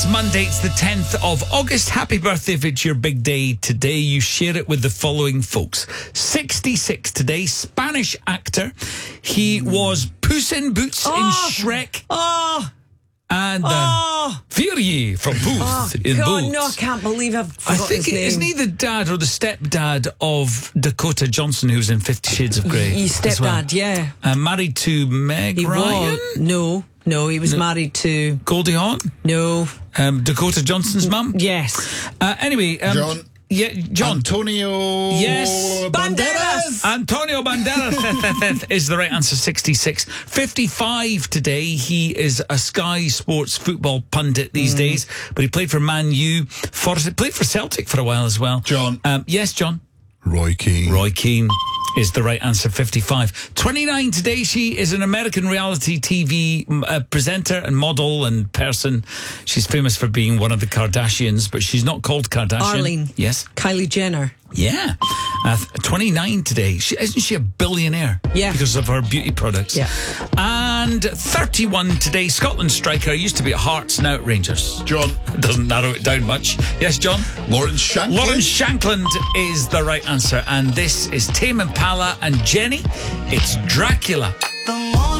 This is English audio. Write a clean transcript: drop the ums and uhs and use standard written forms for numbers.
It's Monday, it's the 10th of August. Happy birthday if it's your big day today. You share it with the following folks. 66 today, Spanish actor. He was Puss in Boots in Shrek. And Fury from Boots in God, Boots. no, I can't believe I've I forgotten think his name. isn't he the dad or the stepdad of Dakota Johnson, who's in 50 Shades of Grey? His as well? stepdad, yeah. Married to Meg He Ryan? was. No, he was married to... Goldie Hawn? No. Dakota Johnson's mum? Yes. Anyway... John. Yeah, John. Antonio. Yes. Banderas. Antonio Banderas is the right answer. 66. 55 today. He is a Sky Sports football pundit these days, but he played for Man U. Played for Celtic for a while as well. John. Yes, John. Roy Keane. Roy Keane is the right answer. 55. 29 today. She is an American reality TV presenter and model and person. She's famous for being one of the Kardashians, but she's not called Kardashian. Arlene. Yes. Kylie Jenner. Yeah. 29 today. Isn't she a billionaire? Yeah. Because of her beauty products. Yeah. And 31 today, Scotland striker, used to be at Hearts, now at Rangers. John. Doesn't narrow it down much. Yes, John? Lawrence Shankland. Lawrence Shankland is the right answer. And this is Tame Impala and Jenny. It's Dracula.